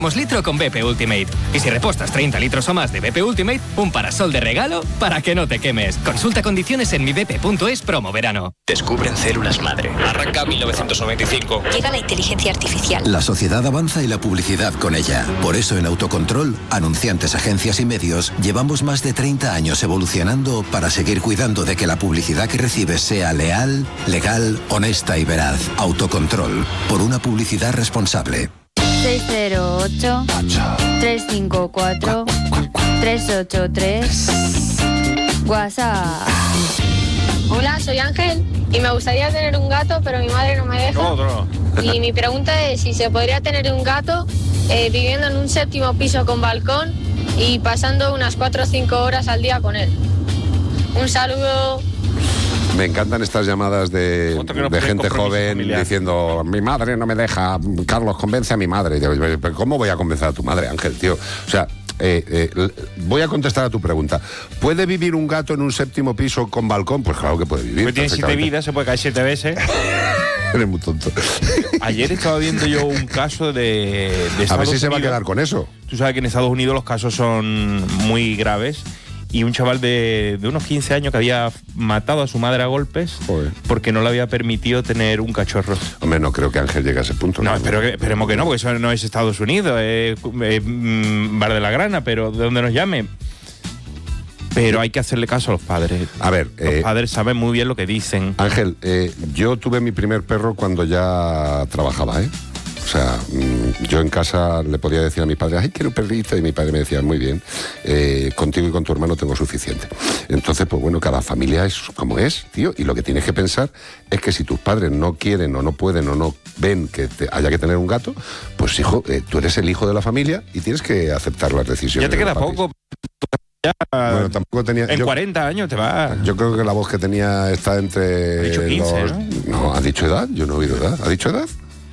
litro con BP Ultimate. Y si repostas 30 litros o más de BP Ultimate, un parasol de regalo para que no te quemes. Consulta condiciones en mibp.es promo verano. Descubren células madre. Arranca 1995. Llega la inteligencia artificial. La sociedad avanza y la publicidad con ella. Por eso en Autocontrol, anunciantes, agencias y medios, llevamos más de 30 años evolucionando para seguir cuidando de que la publicidad que recibes sea leal, legal, honesta y veraz. Autocontrol, por una publicidad responsable. 608-354-383 WhatsApp. Hola, soy Ángel y me gustaría tener un gato, pero mi madre no me deja. Y mi pregunta es si se podría tener un gato viviendo en un 7º piso con balcón y pasando unas 4 o 5 horas al día con él. Un saludo. Me encantan estas llamadas de gente joven diciendo, mi madre no me deja, Carlos, convence a mi madre. ¿Pero cómo voy a convencer a tu madre, Ángel, tío? O sea, voy a contestar a tu pregunta. ¿Puede vivir un gato en un 7º piso con balcón? Pues claro que puede vivir. Pues tiene 7 vidas, se puede caer 7 veces. Eres muy tonto. Ayer estaba viendo yo un caso de Estados a ver si se Unidos. va a quedar con eso. Tú sabes que en Estados Unidos los casos son muy graves. Y un chaval de unos 15 años que había matado a su madre a golpes. Joder. Porque no le había permitido tener un cachorro. Hombre, no creo que Ángel llegue a ese punto. No, esperemos que no, porque eso no es Estados Unidos, es Bar de la Grana, pero de donde nos llame. Pero hay que hacerle caso a los padres. A ver, los padres saben muy bien lo que dicen. Ángel, yo tuve mi primer perro cuando ya trabajaba, ¿eh? O sea, yo en casa le podía decir a mi padre, ay, quiero un perrito, y mi padre me decía, muy bien, contigo y con tu hermano tengo suficiente. Entonces, pues bueno, cada familia es como es, tío, y lo que tienes que pensar es que si tus padres no quieren o no pueden o no ven que haya que tener un gato, pues hijo, tú eres el hijo de la familia y tienes que aceptar las decisiones. Ya te queda poco. Ya, bueno, tampoco tenía... En 40 años te va. Yo creo que la voz que tenía está entre... Ha dicho 15, ¿no? ¿Ha dicho edad? Yo no he oído edad. ¿Ha dicho edad?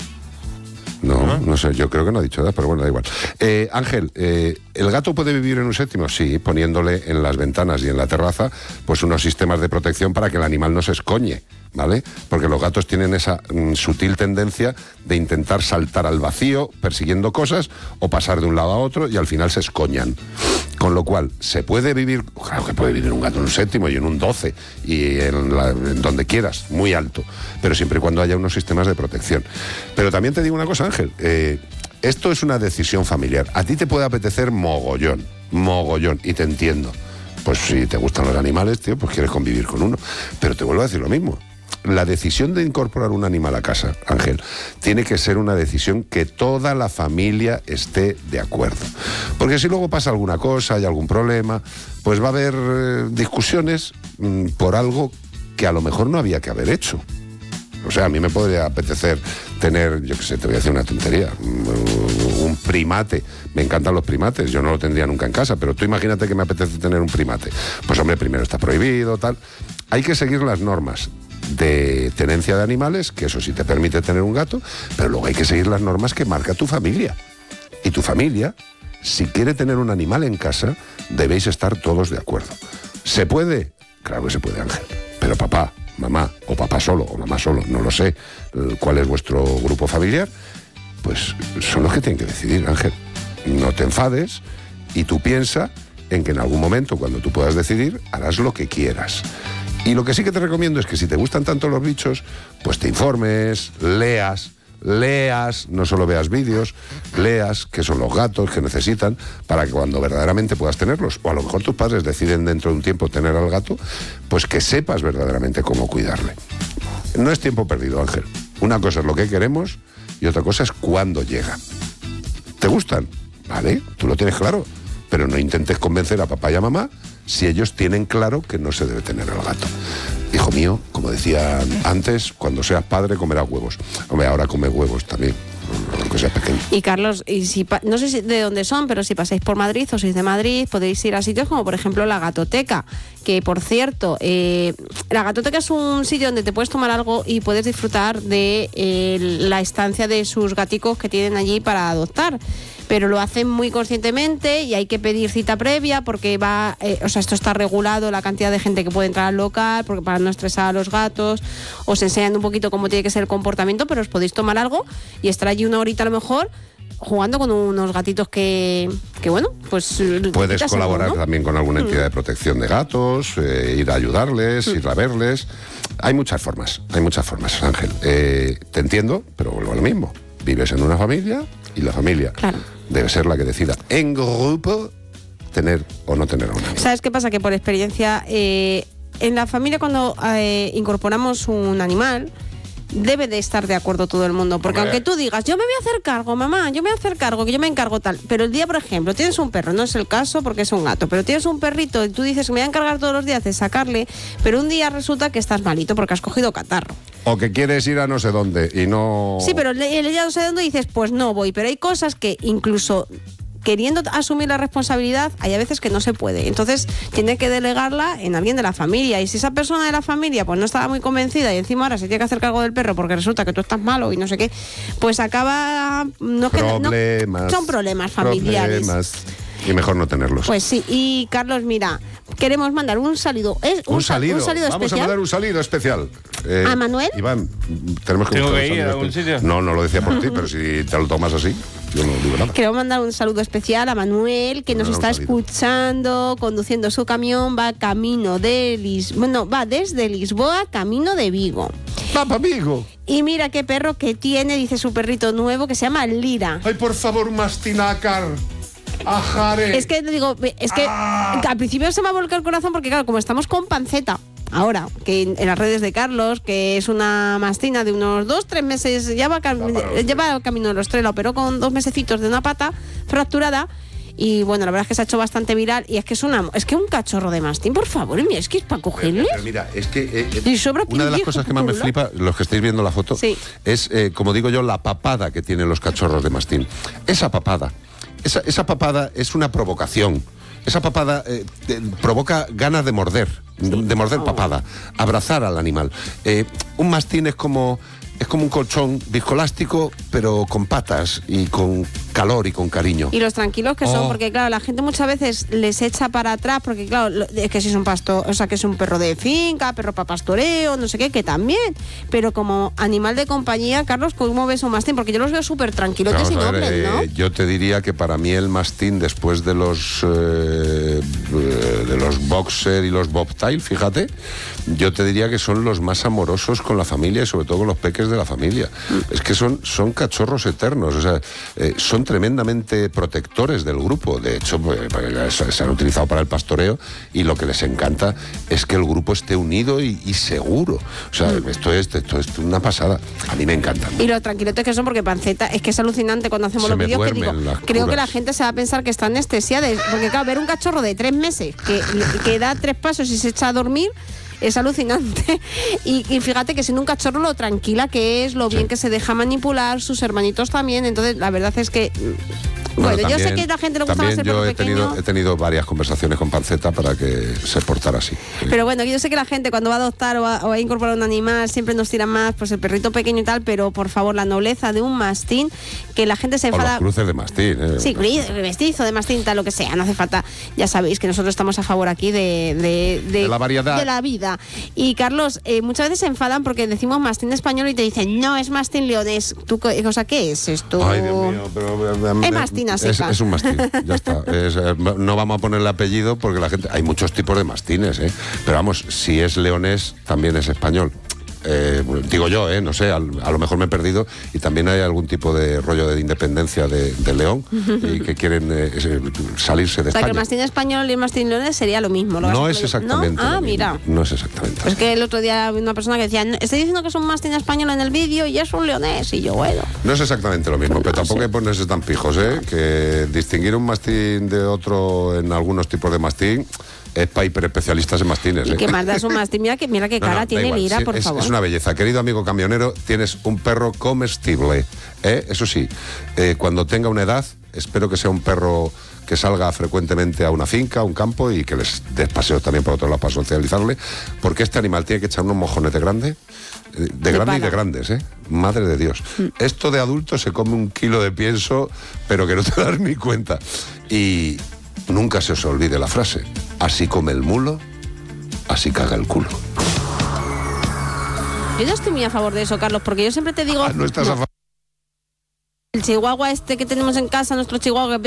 No sé, yo creo que no ha dicho edad, pero bueno, da igual. Ángel, ¿el gato puede vivir en un 7º? Sí, poniéndole en las ventanas y en la terraza pues unos sistemas de protección para que el animal no se escoñe, ¿vale? Porque los gatos tienen esa sutil tendencia de intentar saltar al vacío persiguiendo cosas o pasar de un lado a otro y al final se escoñan. Con lo cual, ¿se puede vivir? Claro que puede vivir un gato en un 7º y en un 12 y en donde quieras, muy alto, pero siempre y cuando haya unos sistemas de protección. Pero también te digo una cosa, Ángel, esto es una decisión familiar. A ti te puede apetecer mogollón, y te entiendo. Pues si te gustan los animales, tío, pues quieres convivir con uno. Pero te vuelvo a decir lo mismo. La decisión de incorporar un animal a casa, Ángel, tiene que ser una decisión que toda la familia esté de acuerdo. Porque si luego pasa alguna cosa, hay algún problema, pues va a haber discusiones por algo que a lo mejor no había que haber hecho. O sea, a mí me podría apetecer tener, yo qué sé, te voy a decir una tontería, un primate. Me encantan los primates, yo no lo tendría nunca en casa, pero tú imagínate que me apetece tener un primate. Pues hombre, primero está prohibido, tal. Hay que seguir las normas de tenencia de animales, que eso sí te permite tener un gato, pero luego hay que seguir las normas que marca tu familia. Y tu familia, si quiere tener un animal en casa, debéis estar todos de acuerdo. ¿Se puede? Claro que se puede, Ángel. Pero papá, mamá, o papá solo, o mamá solo, no lo sé cuál es vuestro grupo familiar, pues son los que tienen que decidir, Ángel. No te enfades y tú piensa en que en algún momento, cuando tú puedas decidir, harás lo que quieras. Y lo que sí que te recomiendo es que si te gustan tanto los bichos, pues te informes, leas, no solo veas vídeos, leas qué son los gatos que necesitan para que cuando verdaderamente puedas tenerlos, o a lo mejor tus padres deciden dentro de un tiempo tener al gato, pues que sepas verdaderamente cómo cuidarle. No es tiempo perdido, Ángel. Una cosa es lo que queremos y otra cosa es cuándo llega. ¿Te gustan? Vale, tú lo tienes claro, pero no intentes convencer a papá y a mamá si ellos tienen claro que no se debe tener al gato. Hijo mío, como decía antes, cuando seas padre comerás huevos. Hombre, ahora come huevos también, aunque sea pequeño. Y Carlos, no sé de dónde son, pero si pasáis por Madrid o sois de Madrid, podéis ir a sitios como por ejemplo la Gatoteca, que por cierto, la Gatoteca es un sitio donde te puedes tomar algo y puedes disfrutar de la estancia de sus gaticos que tienen allí para adoptar. Pero lo hacen muy conscientemente y hay que pedir cita previa porque esto está regulado, la cantidad de gente que puede entrar al local, porque para no estresar a los gatos, os enseñan un poquito cómo tiene que ser el comportamiento, pero os podéis tomar algo y estar allí una horita a lo mejor jugando con unos gatitos que bueno, pues... Puedes quitas colaborar algo, ¿no? también con alguna entidad de protección de gatos, ir a ayudarles, ir a verles. Hay muchas formas, Ángel. Te entiendo, pero vuelvo a lo mismo. Vives en una familia y la familia debe ser la que decida en grupo tener o no tener a un animal. ¿Sabes qué pasa? Que por experiencia, en la familia cuando incorporamos un animal, debe de estar de acuerdo todo el mundo, porque aunque tú digas, yo me voy a hacer cargo, mamá, yo me voy a hacer cargo, que yo me encargo tal, pero el día, por ejemplo, tienes un perro, no es el caso porque es un gato, pero tienes un perrito y tú dices, me voy a encargar todos los días de sacarle, pero un día resulta que estás malito porque has cogido catarro. O que quieres ir a no sé dónde y no... Sí, pero el día no sé dónde dices, pues no voy, pero hay cosas que incluso... queriendo asumir la responsabilidad, hay a veces que no se puede. Entonces, tiene que delegarla en alguien de la familia. Y si esa persona de la familia pues no estaba muy convencida y encima ahora se tiene que hacer cargo del perro porque resulta que tú estás malo y no sé qué, pues acaba... son problemas familiares. Y mejor no tenerlos. Pues sí. Y Carlos, mira, queremos mandar un saludo. Un salido especial. Vamos a mandar un salido especial. ¿A Manuel? Iván, tenemos que ¿Tengo buscar que ir a algún algún sitio? No lo decía por ti, pero si te lo tomas así, yo no digo nada. Queremos mandar un saludo especial a Manuel, que nos está escuchando, conduciendo su camión, va camino de va desde Lisboa, camino de Vigo. ¡Papá, Vigo! Y mira qué perro que tiene, dice su perrito nuevo, que se llama Lira. ¡Ay, por favor, Mastinacar! ¡Ajare! Es que digo, al principio se me ha volcado el corazón porque claro, como estamos con Panceta, ahora, que en las redes de Carlos, que es una mastina de unos 2-3 meses, lleva camino de los 3, la operó con 2 mesecitos de una pata fracturada. Y bueno, la verdad es que se ha hecho bastante viral. Y es que es que un cachorro de mastín, por favor, mira, es que es para cogerle. Mira, es que una de las cosas que más me flipa, los que estáis viendo la foto, es, como digo yo, la papada que tienen los cachorros de mastín. Esa papada es una provocación. Esa papada provoca ganas de morder papada, abrazar al animal. Un mastín es como un colchón viscoelástico, pero con patas y con calor y con cariño. Y los tranquilos que son, porque claro, la gente muchas veces les echa para atrás, porque claro, es que si es un pastor, o sea, que es un perro de finca, perro para pastoreo, no sé qué, que también. Pero como animal de compañía, Carlos, ¿cómo ves un mastín? Porque yo los veo súper tranquilotes y nobles, ¿no? Yo te diría que para mí el mastín, después de los boxer y los bobtail, fíjate, yo te diría que son los más amorosos con la familia y sobre todo con los peques de la familia. Es que son cachorros eternos, o sea, son tremendamente protectores del grupo. De hecho, se han utilizado para el pastoreo y lo que les encanta es que el grupo esté unido y seguro. O sea, esto es una pasada. A mí me encanta. Y los tranquilotes que son, porque Panceta, es que es alucinante cuando hacemos los vídeos, que digo, creo que la gente se va a pensar que está anestesiada, porque claro, ver un cachorro de 3 meses que da 3 pasos y se echa a dormir es alucinante. Y fíjate que siendo un cachorro lo tranquila que es, lo bien que se deja manipular, sus hermanitos también. Entonces la verdad es que bueno, también, yo sé que a la gente le gusta más el perro pequeño. He tenido varias conversaciones con Panceta para que se portara así. Pero bueno, yo sé que la gente cuando va a adoptar o va a incorporar un animal siempre nos tira más pues el perrito pequeño y tal, pero por favor, la nobleza de un mastín, que la gente se enfada. O los cruces de mastín. Sí, mestizo de mastín, tal, lo que sea, no hace falta. Ya sabéis que nosotros estamos a favor aquí de la variedad. De la vida. Y Carlos, muchas veces se enfadan porque decimos mastín español y te dicen, no, es mastín leonés. ¿Tú, o sea, qué es esto? Ay, Dios mío, pero... Es mastín. Es un mastín, ya está. No vamos a ponerle apellido porque la gente... Hay muchos tipos de mastines, pero vamos, si es leonés, también es español. Digo yo, no sé, a lo mejor me he perdido y también hay algún tipo de rollo de independencia de León y que quieren salirse de España. O sea, que el mastín español y el mastín leonés sería lo mismo. No es exactamente. ¿No? Mira. No es exactamente. Es que el otro día una persona que decía, estoy diciendo que es un mastín español en el vídeo y es un leonés, y yo, bueno. No es exactamente lo mismo, pero tampoco hay que ponerse tan pijos, que distinguir un mastín de otro en algunos tipos de mastín es para hiperespecialistas en mastines. ¿Y qué más da es un mastín? Mira qué cara tiene Lira, por favor. Es una belleza. Querido amigo camionero, tienes un perro comestible. Eso sí, cuando tenga una edad, espero que sea un perro que salga frecuentemente a una finca, a un campo y que les des paseos también por otro lado para socializarle, porque este animal tiene que echar unos mojones de grande, de grandes, madre de Dios. Esto de adulto se come 1 kilo de pienso, pero que no te das ni cuenta. Y nunca se os olvide la frase, así come el mulo, así caga el culo. Yo no estoy muy a favor de eso, Carlos, porque yo siempre te digo... No estás a favor. chihuahua este que tenemos en casa, nuestro chihuahua